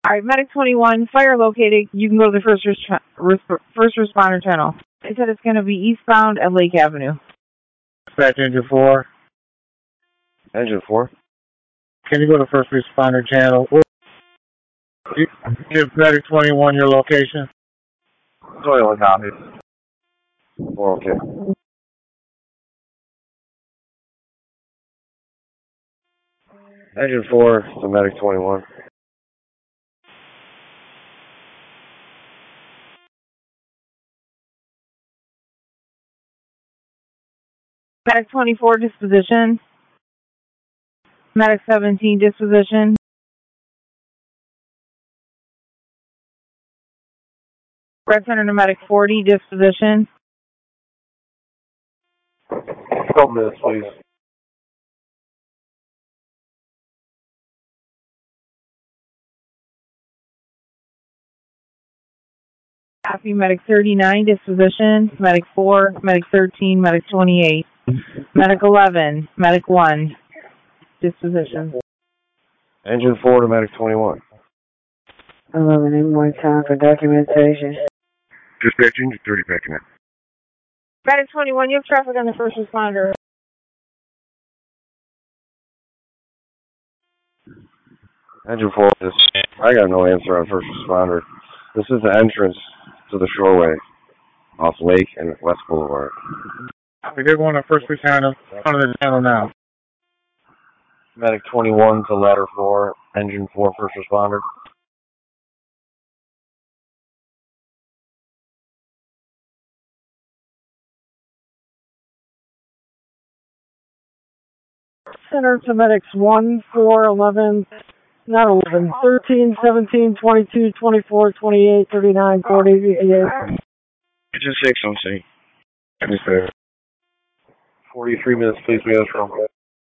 Alright, Medic 21, fire located. You can go to the first responder channel. They said it's going to be eastbound at Lake Avenue. Dispatch Engine 4. Engine 4. Can you go to first responder channel? Give Medic 21 your location. 21 copies. 4 okay. Engine 4 to Medic 21. Medic 24, disposition. Medic 17, disposition. Red Center to Medic 40, disposition. 12 minutes, please. Copy, Medic 39, disposition. Medic 4, Medic 13, Medic 28. Medic 11, Medic 1, disposition. Engine 4 to Medic 21. 11, need more time for documentation. Dispatch Engine 30 packing up. Medic 21, you have traffic on the first responder. Engine 4, I got no answer on first responder. This is the entrance to the shoreway off Lake and West Boulevard. They're going to first responder on the channel now. Medic 21 to ladder 4, Engine 4 first responder. Center to medics 1, 4, 11, not 11, 13, 17, 22, 24, 28, 39, 40, 58. Engine 6 on scene. 43 minutes, please. We have from.